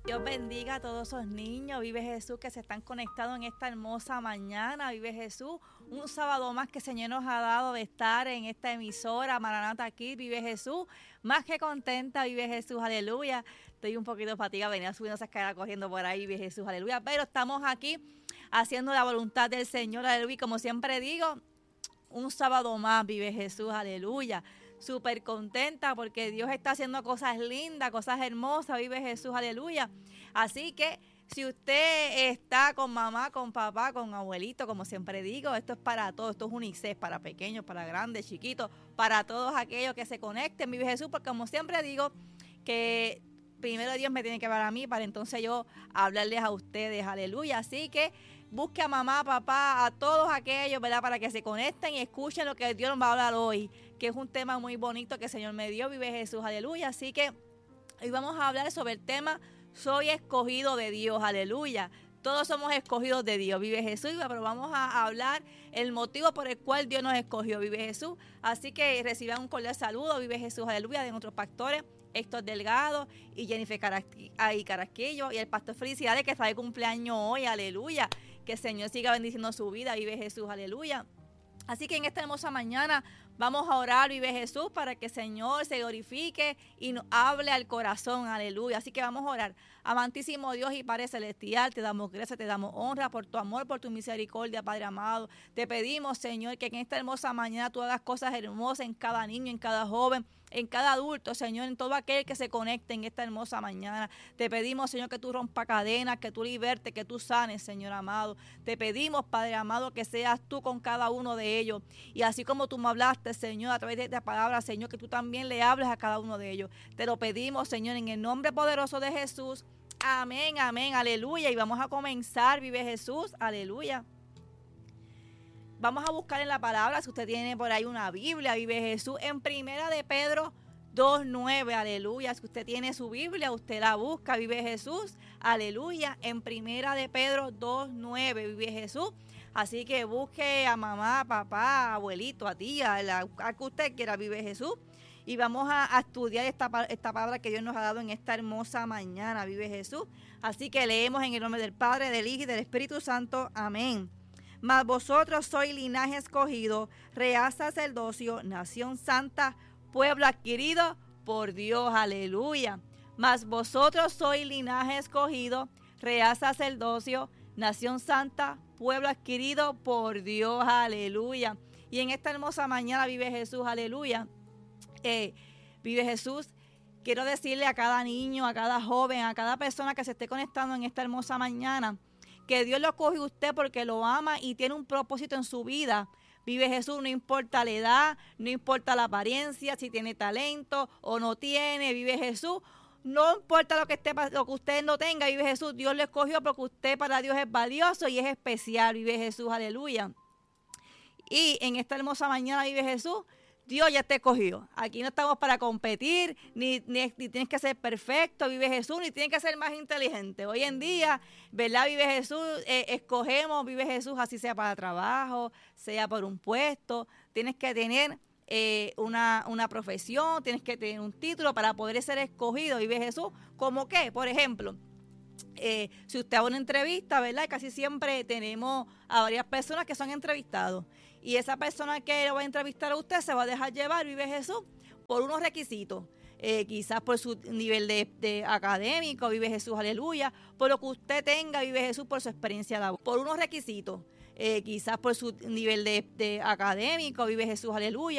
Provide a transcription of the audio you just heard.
Dios bendiga a todos esos niños, vive Jesús, que se están conectados en esta hermosa mañana, vive Jesús, un sábado más que el Señor nos ha dado de estar en esta emisora, Maranata aquí, vive Jesús, más que contenta, vive Jesús, aleluya. Estoy un poquito fatigada, venía subiendo esa escalera corriendo por ahí, vive Jesús, aleluya, pero estamos aquí haciendo la voluntad del Señor, aleluya, y como siempre digo, un sábado más, vive Jesús, aleluya. Súper contenta porque Dios está haciendo cosas lindas, cosas hermosas, vive Jesús, aleluya. Así que si usted está con mamá, con papá, con abuelito, como siempre digo, esto es para todos, esto es UNICEF, para pequeños, para grandes, chiquitos, para todos aquellos que se conecten, vive Jesús, porque como siempre digo, que primero Dios me tiene que hablar a mí para entonces yo hablarles a ustedes, aleluya. Así que busque a mamá, papá, a todos aquellos, ¿verdad? Para que se conecten y escuchen lo que Dios nos va a hablar hoy, que es un tema muy bonito que el Señor me dio, vive Jesús, aleluya. Así que hoy vamos a hablar sobre el tema, soy escogido de Dios, aleluya. Todos somos escogidos de Dios, vive Jesús, pero vamos a hablar el motivo por el cual Dios nos escogió, vive Jesús. Así que reciban un cordial saludo, vive Jesús, aleluya, de nuestros pastores, Héctor Delgado y Jennifer Carasquillo y el pastor Felicidades, que está de cumpleaños hoy, aleluya. Que el Señor siga bendiciendo su vida, vive Jesús, aleluya. Así que en esta hermosa mañana vamos a orar, vive Jesús, para que el Señor se glorifique y nos hable al corazón, aleluya. Así que vamos a orar. Amantísimo Dios y Padre Celestial, te damos gracias, te damos honra por tu amor, por tu misericordia, Padre amado. Te pedimos, Señor, que en esta hermosa mañana tú hagas cosas hermosas en cada niño, en cada joven, en cada adulto, Señor, en todo aquel que se conecte en esta hermosa mañana. Te pedimos, Señor, que tú rompas cadenas, que tú libertes, que tú sanes, Señor amado. Te pedimos, Padre amado, que seas tú con cada uno de ellos. Y así como tú me hablaste, Señor, a través de esta palabra, Señor, que tú también le hables a cada uno de ellos. Te lo pedimos, Señor, en el nombre poderoso de Jesús. Amén, amén, aleluya. Y vamos a comenzar, vive Jesús, aleluya. Vamos a buscar en la palabra, si usted tiene por ahí una Biblia, vive Jesús, en Primera de Pedro 2:9, aleluya. Si usted tiene su Biblia, usted la busca, vive Jesús, aleluya. En Primera de Pedro 2:9, vive Jesús. Así que busque a mamá, papá, abuelito, a tía, a que usted quiera, vive Jesús. Y vamos a estudiar esta palabra que Dios nos ha dado en esta hermosa mañana, vive Jesús. Así que leemos en el nombre del Padre, del Hijo y del Espíritu Santo, amén. Mas vosotros sois linaje escogido, real sacerdocio, nación santa, pueblo adquirido por Dios, aleluya. Mas vosotros sois linaje escogido, real sacerdocio, nación santa, pueblo adquirido por Dios, aleluya. Y en esta hermosa mañana vive Jesús, aleluya. Vive Jesús. Quiero decirle a cada niño, a cada joven, a cada persona que se esté conectando en esta hermosa mañana, que Dios lo coge a usted porque lo ama y tiene un propósito en su vida. Vive Jesús, no importa la edad, no importa la apariencia, si tiene talento o no tiene, vive Jesús. No importa lo que usted no tenga, vive Jesús. Dios lo escogió porque usted para Dios es valioso y es especial, vive Jesús, aleluya. Y en esta hermosa mañana, vive Jesús, Dios ya te escogió. Aquí no estamos para competir, ni tienes que ser perfecto, vive Jesús, ni tienes que ser más inteligente. Hoy en día, ¿verdad? Vive Jesús, escogemos, vive Jesús, así sea para trabajo, sea por un puesto. Tienes que tener una profesión, tienes que tener un título para poder ser escogido, vive Jesús. ¿Cómo qué? Por ejemplo, si usted hace una entrevista, ¿verdad? Casi siempre tenemos a varias personas que son entrevistados. Y esa persona que lo va a entrevistar a usted se va a dejar llevar, vive Jesús, por unos requisitos. Quizás por su nivel de académico, vive Jesús, aleluya. Por lo que usted tenga, vive Jesús, por su experiencia laboral. Por unos requisitos. Quizás por su nivel de académico, vive Jesús, aleluya.